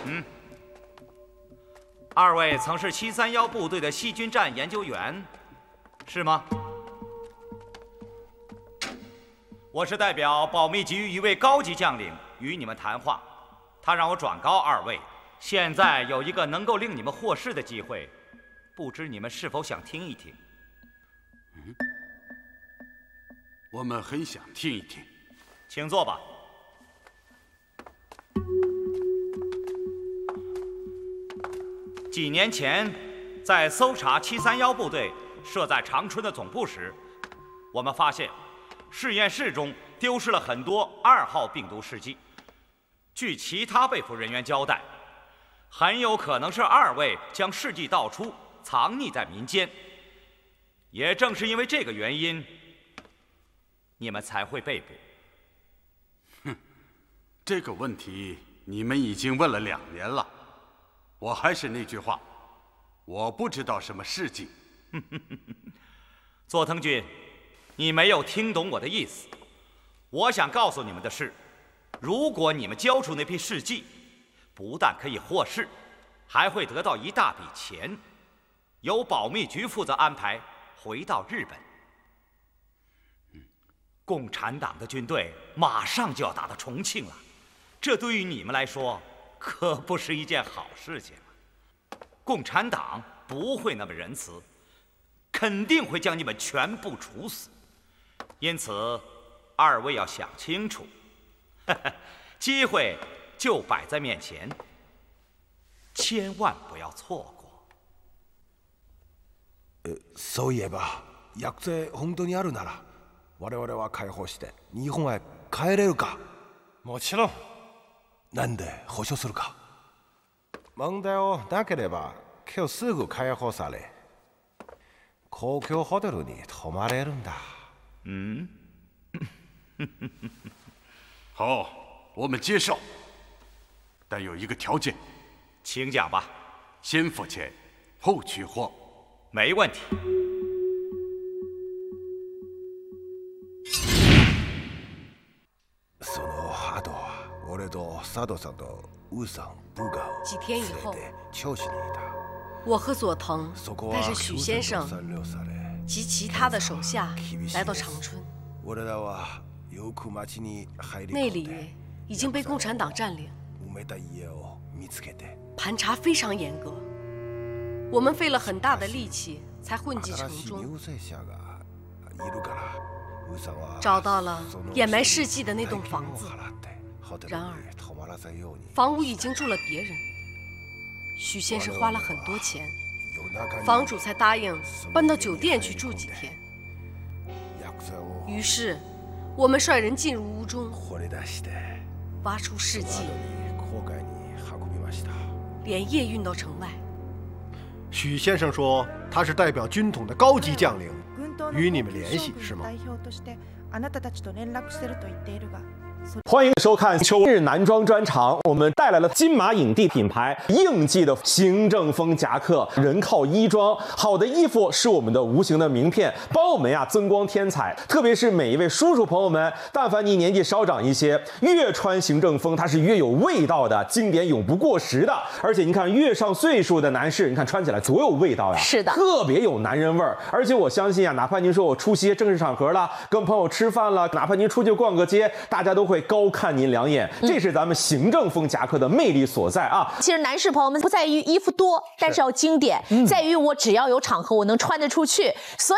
二位曾是731部队的细菌战研究员，是吗？我是代表保密局一位高级将领与你们谈话，他让我转告二位，现在有一个能够令你们获释的机会，不知你们是否想听一听？ 我们很想听一听， 请坐吧。几年前，在搜查731部队设在长春的总部时，我们发现实验室中丢失了很多2号病毒试剂。据其他被捕人员交代，很有可能是二位将试剂盗出，藏匿在民间。也正是因为这个原因，你们才会被捕。 这个问题你们已经问了2年了。我还是那句话，我不知道什么试剂。 佐藤君，你没有听懂我的意思。我想告诉你们的是，如果你们交出那批试剂，不但可以获释，还会得到一大笔钱，由保密局负责安排回到日本。共产党的军队马上就要打到重庆了，这对于你们来说可不是一件好事情。共产党不会那么仁慈，肯定会将你们全部处死。因此，二位要想清楚，机会就摆在面前，千万不要错过。 そういえば、薬剤本当にあるなら、我々は解放して日本へ帰れるか？ もちろん。 なんで保証するか？問題をなければ今日すぐ解放され、公共ホテルに泊まれるんだ。 好，我们接受，但有一个条件， 请讲吧。 先付钱，后取货。 没问题。 その後は俺と佐藤さんとウさん部下を几天以后， 聴取にいた。 我和佐藤带着许先生及其他的手下来到长春。那里已经被共产党占领，盘查非常严格。我们费了很大的力气才混进城中，找到了掩埋试剂的那栋房子。然而，房屋已经住了别人。许先生花了很多钱，房主才答应搬到酒店去住几天。于是，我们率人进入屋中，挖出试剂，连夜运到城外。 许先生说他是代表军统的高级将领，与你们联系是吗？ 欢迎收看秋日男装专场，我们带来了金马影帝品牌应季的行政风夹克，人靠衣装，好的衣服是我们的无形的名片，帮我们增光添彩。特别是每一位叔叔朋友们，但凡你年纪稍长一些，越穿行政风，它是越有味道的，经典永不过时的。而且你看，越上岁数的男士，你看穿起来多有味道呀， 是的， 特别有男人味儿。而且我相信哪怕您说我出席正式场合了，跟朋友吃饭了，哪怕您出去逛个街，大家都会高看您2眼，这是咱们行政风夹克的魅力所在啊！ 其实男士朋友们不在于衣服多，但是要经典，在于我只要有场合我能穿得出去，所以。